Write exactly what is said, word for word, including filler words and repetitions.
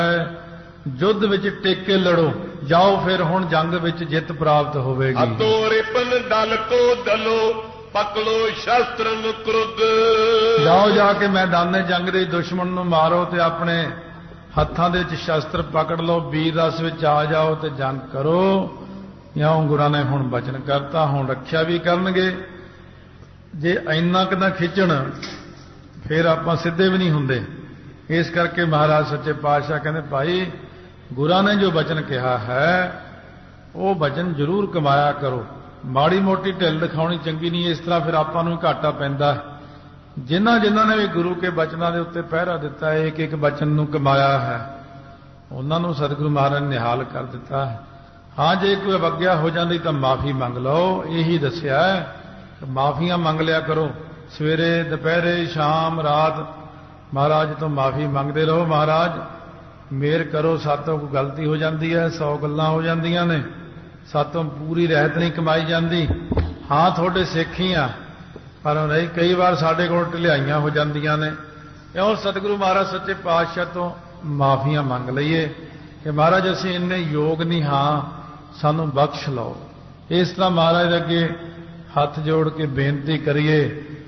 युद्ध विच टिक के लड़ो, जाओ फिर हुण जंग विच जित प्राप्त होवेगी। अतो रिपन दल को दलो, पकड़ो शस्त्र नु क्रुद्ध। जाओ जाके मैदाने जंग दे दुश्मन नूं मारो ते अपने हत्थां दे विच शस्त्र पकड़ लो, वीर रस विच आ जाओ ते जंग करो। इउं गुरां ने हुण बचन करता, हुण रखिया भी करनगे। जे इन्ना क ना खिचण फिर आपां सिद्धे भी नहीं हुंदे। इस करके महाराज सच्चे पातशाह कहंदे भाई गुरां ने जो वचन कहा है वो वचन जरूर कमाया करो, माड़ी मोटी ढिल दिखाउणी चंगी नहीं। इस तरह फिर आपां नूं घाटा पैंदा है। जिन्हां जिन्हां ने भी गुरु के वचनां दे उत्ते पहरा दिता है, एक एक वचन नूं कमाया है, उन्हां नूं सतगुरु महाराज ने निहाल कर दिता है। हाँ जे कोई अवग्या हो जाती तो माफ़ी मंग लो, यही दसिया है। माफियां मंग लिया करो, सवेरे दोपहरे शाम रात महाराज तो माफ़ी मंगते रहो। महाराज मेहर करो, सातों कोई गलती हो जाती है, सौ गल्लां हो जांदियां ने, सातों पूरी रहत नहीं कमाई जाती। हाँ थोड़े सिख ही आ, पर नहीं कई बार साढ़े कोल ढिलाइयां हो जांदियां ने। इउं सतगुरु महाराज सच्चे पातशाह तो माफियां मंग लईए कि महाराज असीं इन्ने योग नहीं, हाँ सानू बख्श लो। इस तरह महाराज अगे हथ जोड़ के बेनती करिए